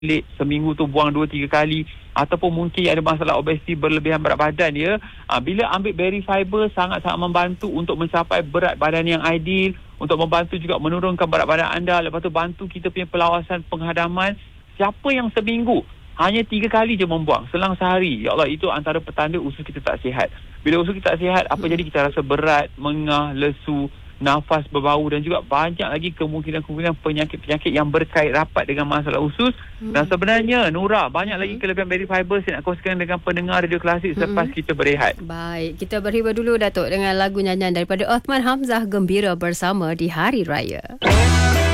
seminggu tu buang 2-3 kali, ataupun mungkin ada masalah obesiti berlebihan berat badan ya. Bila ambil berry fiber sangat-sangat membantu untuk mencapai berat badan yang ideal, untuk membantu juga menurunkan berat badan anda, lepas tu bantu kita punya pelawasan penghadaman. Siapa yang seminggu hanya 3 kali je membuang selang sehari, ya Allah, itu antara petanda usus kita tak sihat. Bila usus kita tak sihat, apa jadi? Kita rasa berat, mengah, lesu, nafas berbau, dan juga banyak lagi kemungkinan penyakit-penyakit yang berkait rapat dengan masalah usus. Dan sebenarnya Nura, banyak lagi kelebihan berry fiber saya nak kongsikan dengan pendengar radio klasik selepas kita berehat. Baik, kita berhibur dulu Datuk dengan lagu nyanyian daripada Othman Hamzah, Gembira Bersama di Hari Raya.